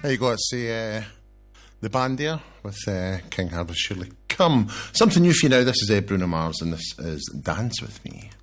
There you go. It's the band there with King Harvest Surely Come. Something new for you now. This is Bruno Mars, and this is Dance With Me.